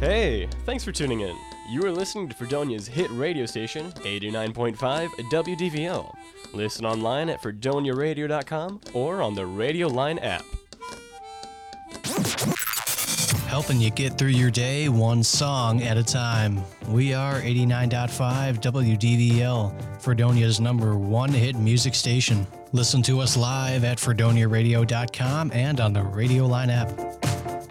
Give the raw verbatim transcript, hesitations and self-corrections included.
Hey, thanks for tuning in. You are listening to Fredonia's hit radio station, eighty-nine point five W D V L. Listen online at fredonia radio dot com or on the Radio Line app. Helping you get through your day one song at a time. We are eighty-nine point five W D V L, Fredonia's number one hit music station. Listen to us live at fredonia radio dot com and on the Radio Line app.